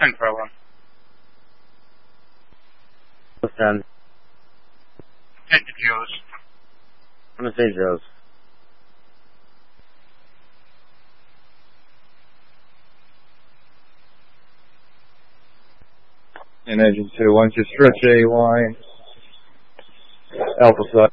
10 for 1. 10. 10 to Joe's. I'm going to say Joe's. And engine 2, once you stretch A line, Alpha side.